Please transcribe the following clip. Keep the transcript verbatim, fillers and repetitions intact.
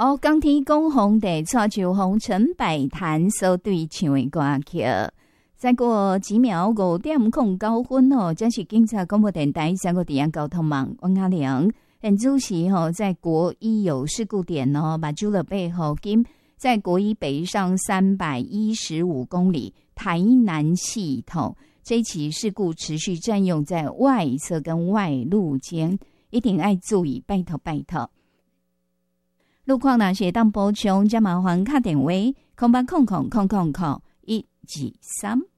哦，钢铁公红的蔡秋红陈百潭所对唱的歌曲。再过几秒五点空九分哦，这是警察广播电台三个地方交通网王阿良。很主席吼，在国一有事故点哦，把住了背后金在国一北上三百一十五公里台南系统，这一起事故持续占用在外侧跟外路间，一定要注意，拜托拜托。路况若是当补充，则麻烦打电话空八空空空空空一二三。